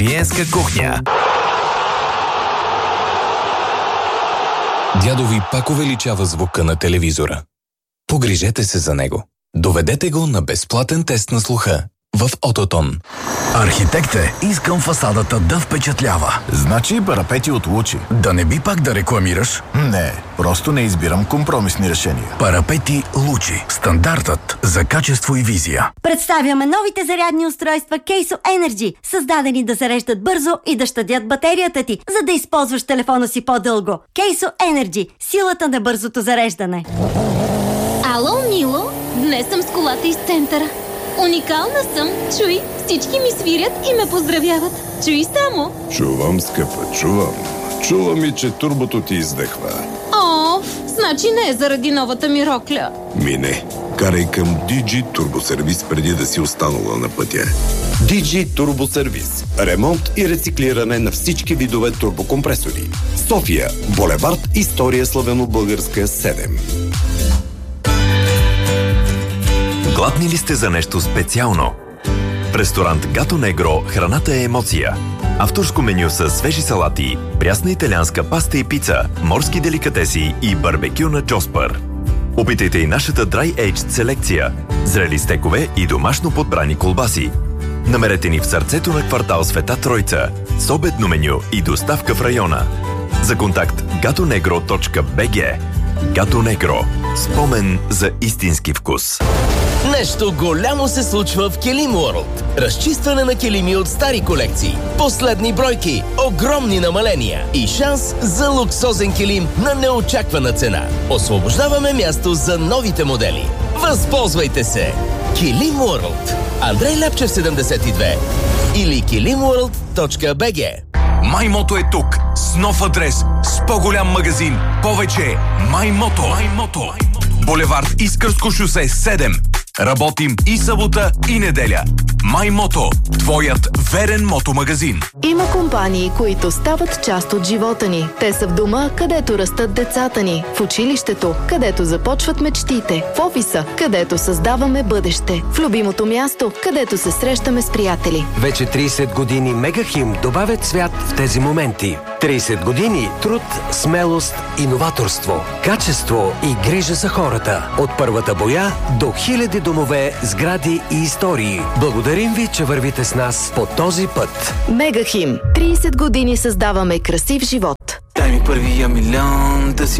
Виенска кухня. Дядо ви пак увеличава звука на телевизора. Погрижете се за него. Доведете го на безплатен тест на слуха в Ототон. Архитект е, искам фасадата да впечатлява. Значи парапети от Лучи. Да не би пак да рекламираш? Не, просто не избирам компромисни решения. Парапети Лучи. Стандартът за качество и визия. Представяме новите зарядни устройства Кейсо Energy, създадени да зареждат бързо и да щадят батерията ти, за да използваш телефона си по-дълго. Кейсо Energy. Силата на бързото зареждане. Ало, Мило! Днес съм с колата из центъра. Уникална съм. Чуй, всички ми свирят и ме поздравяват. Чуй само. Чувам, скъпа, чувам. Чувам и, че турбото ти издъхва. О, значи не е заради новата ми рокля. Мине. Карай към DG Турбосервис преди да си останала на пътя. DG Турбосервис. Ремонт и рециклиране на всички видове турбокомпресори. София. Булевард История славянобългарска 7. Гладни ли сте за нещо специално? В ресторант Гато Негро храната е емоция. Авторско меню с свежи салати, прясна италианска паста и пица, морски деликатеси и барбекю на Джоспър. Опитайте и нашата Dry Aged селекция, зрели стекове и домашно подбрани колбаси. Намерете ни в сърцето на квартал Света Тройца с обедно меню и доставка в района. За контакт gatonegro.bg. Гато Негро. Спомен за истински вкус. Нещо голямо се случва в Килим Уорлд. Разчистване на килими от стари колекции. Последни бройки, огромни намаления и шанс за луксозен килим на неочаквана цена. Освобождаваме място за новите модели. Възползвайте се! Килим Уорлд. Андрей Ляпчев 72 или kilimworld.bg. Маймото е тук, с нов адрес, с по-голям магазин, повече Маймото. Булевард Искърско шосе 7. Работим и събота, и неделя. Маймото, твоят верен мотомагазин. Има компании, които стават част от живота ни. Те са в дома, където растат децата ни. В училището, където започват мечтите. В офиса, където създаваме бъдеще. В любимото място, където се срещаме с приятели. Вече 30 години Мегахим добавят цвят в тези моменти. 30 години труд, смелост, иноваторство, качество и грижа за хората. От първата боя до хиляди домове, сгради и истории. Благодарим ви, че вървите с нас по този път. Мегахим. 30 години създаваме красив живот. Дай ми първия милион да си